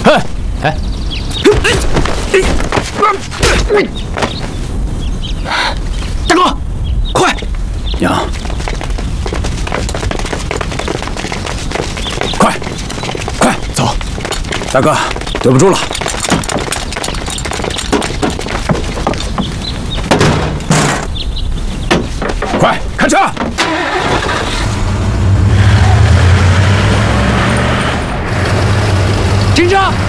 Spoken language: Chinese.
哎，大哥，快！ 娘，快走！大哥，对不住了。快看车！ 停车！